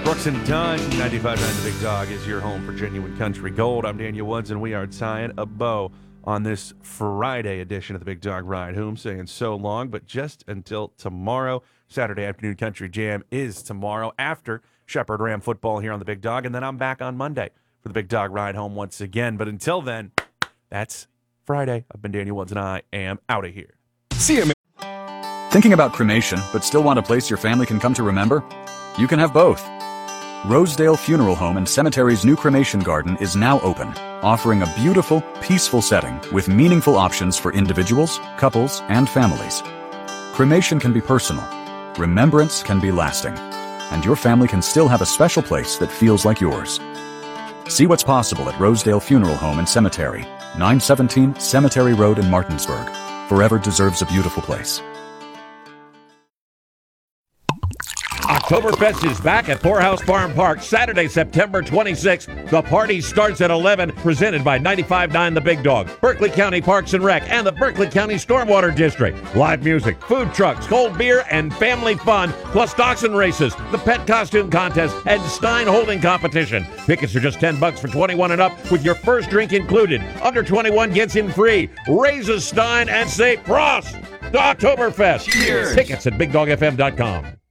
Brooks and Dunn, 95.9 The Big Dog is your home for genuine country gold. I'm Daniel Woods, and we are tying a bow on this Friday edition of the Big Dog Ride Home, saying so long, but just until tomorrow. Saturday Afternoon Country Jam is tomorrow after Shepherd Ram football here on the Big Dog, and then I'm back on Monday for the Big Dog Ride Home once again. But until then, that's Friday. I've been Daniel Woods, and I am out of here. See you. Thinking about cremation, but still want a place your family can come to remember? You can have both. Rosedale Funeral Home and Cemetery's new cremation garden is now open, offering a beautiful, peaceful setting with meaningful options for individuals, couples, and families. Cremation can be personal, remembrance can be lasting, and your family can still have a special place that feels like yours. See what's possible at Rosedale Funeral Home and Cemetery, 917 Cemetery Road in Martinsburg. Forever deserves a beautiful place. Oktoberfest is back at Poorhouse Farm Park Saturday, September 26th. The party starts at 11, presented by 95.9 The Big Dog, Berkeley County Parks and Rec, and the Berkeley County Stormwater District. Live music, food trucks, cold beer, and family fun, plus dachshund races, the pet costume contest, and Stein holding competition. Tickets are just $10 for 21 and up, with your first drink included. Under 21 gets in free. Raise a Stein and say Prost to Oktoberfest. Cheers. Tickets at BigDogFM.com.